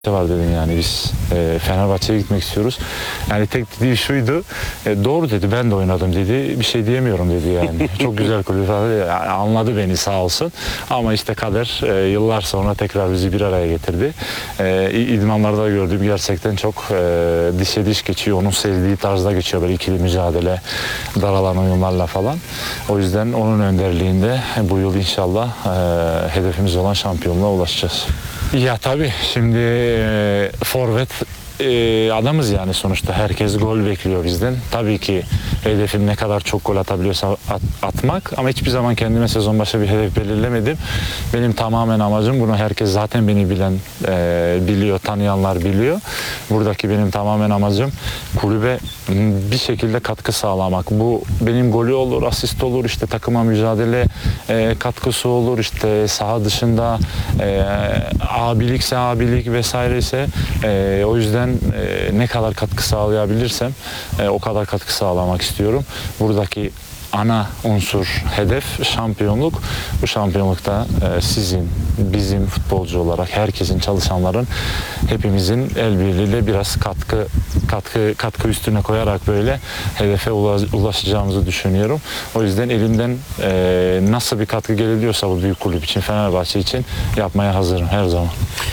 var dedim, yani biz Fenerbahçe'ye gitmek istiyoruz. Yani tek dediği şuydu, doğru dedi, ben de oynadım dedi, bir şey diyemiyorum dedi yani. Çok güzel kulüp falan, yani anladı beni sağ olsun. Ama işte kader yıllar sonra tekrar bizi bir araya getirdi. İdmanlarda gördüğüm gerçekten çok dişe diş geçiyor, onun sevdiği tarzda geçiyor, böyle ikili mücadele, daralan oyunlarla falan. O yüzden onun önderliğinde bu yıl inşallah hedefimiz olan şampiyonluğa ulaşacağız. Ya tabii şimdi forvet adamız yani, sonuçta herkes gol bekliyor bizden. Tabii ki hedefim ne kadar çok gol atabiliyorsa atmak, ama hiçbir zaman kendime sezon başı bir hedef belirlemedim. Benim tamamen amacım, bunu herkes zaten beni bilen biliyor, tanıyanlar biliyor. Buradaki benim tamamen amacım kulübe bir şekilde katkı sağlamak. Bu benim golü olur, asist olur, işte takıma mücadele katkısı olur, işte saha dışında abilikse abilik vesaireyse, o yüzden ne kadar katkı sağlayabilirsem o kadar katkı sağlamak istiyorum. Buradaki ana unsur, hedef şampiyonluk. Bu şampiyonlukta sizin, bizim futbolcu olarak herkesin, çalışanların, hepimizin el birliğiyle biraz katkı üstüne koyarak böyle hedefe ulaşacağımızı düşünüyorum. O yüzden elimden nasıl bir katkı gelebiliyorsa bu büyük kulüp için, Fenerbahçe için yapmaya hazırım her zaman.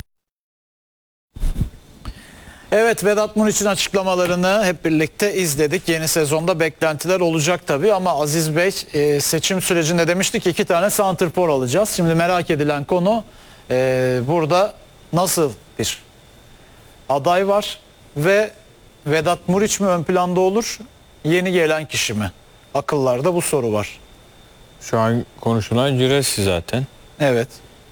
Evet, Vedat Muriç'in açıklamalarını hep birlikte izledik. Yeni sezonda beklentiler olacak tabii, ama Aziz Bey seçim sürecinde demiştik ki 2 tane santrfor alacağız. Şimdi merak edilen konu, burada nasıl bir aday var ve Vedat Muriç mi ön planda olur, yeni gelen kişi mi? Akıllarda bu soru var. Şu an konuşulan Girassi zaten. Evet.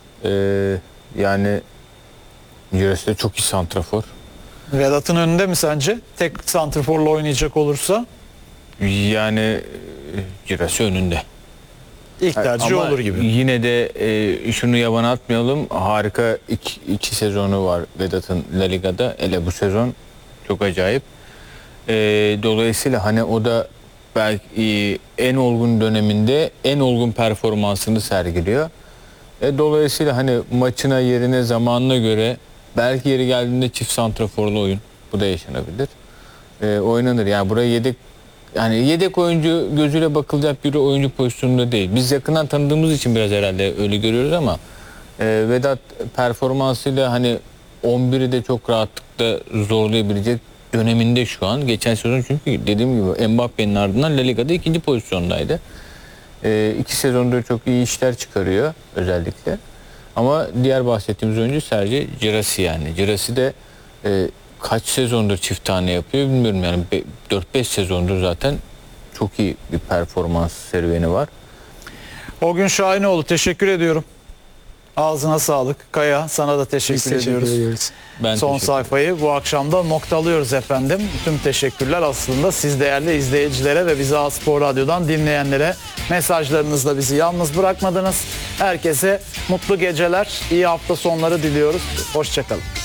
Yani Girassi de çok iyi santrafor. Vedat'ın önünde mi sence? Tek santrforla oynayacak olursa Yani Girassi önünde. ilk tercih Ama olur gibi. yine de şunu yabana atmayalım. Harika iki sezonu var Vedat'ın La Liga'da. Hele bu sezon çok acayip. Dolayısıyla hani o da belki en olgun döneminde en olgun performansını sergiliyor. Dolayısıyla hani maçına, yerine, zamanına göre belki yeri geldiğinde çift santraforlu oyun. Bu da yaşanabilir. Oynanır. Yani buraya yedek oyuncu gözüyle bakılacak bir oyuncu pozisyonunda değil. Biz yakından tanıdığımız için biraz herhalde öyle görüyoruz, ama Vedat performansıyla hani 11'i de çok rahatlıkla zorlayabilecek döneminde şu an. Geçen sezon çünkü dediğim gibi Mbappe'nin ardından La Liga'da 2. pozisyondaydı. 2 sezonda çok iyi işler çıkarıyor özellikle. Ama diğer bahsettiğimiz oyuncu Sergio Girassi yani. Girassi de kaç sezondur çift tane yapıyor bilmiyorum yani, 4-5 sezondur zaten çok iyi bir performans serüveni var. O gün Şahinoğlu, teşekkür ediyorum. Ağzına sağlık. Kaya, sana da teşekkür ediyoruz. Ben Son sayfayı bu akşam da noktalıyoruz efendim. Tüm teşekkürler aslında siz değerli izleyicilere ve bizi A-Spor Radyo'dan dinleyenlere, mesajlarınızla bizi yalnız bırakmadınız. Herkese mutlu geceler, iyi hafta sonları diliyoruz. Hoşça kalın.